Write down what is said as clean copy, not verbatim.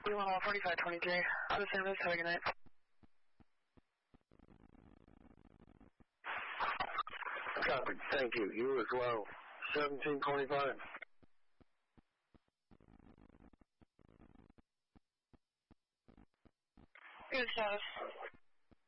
4523. The service, have a good night. Copy, thank you. You as well. 1725. Good status.